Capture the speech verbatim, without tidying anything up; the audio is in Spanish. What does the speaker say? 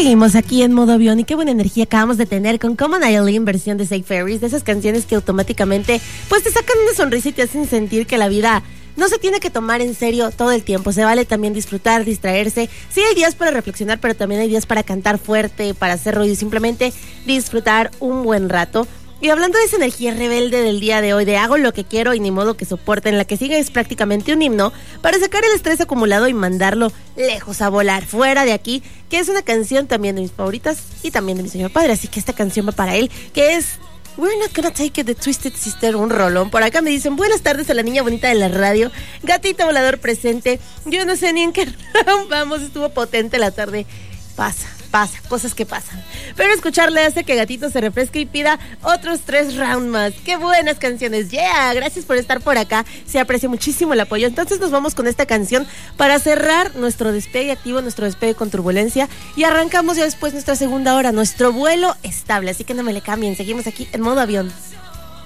Seguimos aquí en modo avión y qué buena energía acabamos de tener con Common Eileen, versión de Say Ferries, de esas canciones que automáticamente pues te sacan una sonrisa y te hacen sentir que la vida no se tiene que tomar en serio todo el tiempo. Se vale también disfrutar, distraerse. Sí hay días para reflexionar, pero también hay días para cantar fuerte, para hacer ruido y simplemente disfrutar un buen rato. Y hablando de esa energía rebelde del día de hoy, de hago lo que quiero y ni modo que soporten, la que sigue es prácticamente un himno para sacar el estrés acumulado y mandarlo lejos a volar, fuera de aquí, que es una canción también de mis favoritas y también de mi señor padre, así que esta canción va para él, que es We're Not Gonna Take It de Twisted Sister, un rolón. Por acá me dicen, buenas tardes a la niña bonita de la radio, gatito volador presente, yo no sé ni en qué round vamos, estuvo potente la tarde. Pasa, pasa, cosas que pasan. Pero escucharle hace que Gatito se refresque y pida otros tres rounds más. ¡Qué buenas canciones! ¡Yeah! Gracias por estar por acá. Se aprecia muchísimo el apoyo. Entonces nos vamos con esta canción para cerrar nuestro despegue activo, nuestro despegue con turbulencia. Y arrancamos ya después nuestra segunda hora, nuestro vuelo estable. Así que no me le cambien. Seguimos aquí en modo avión.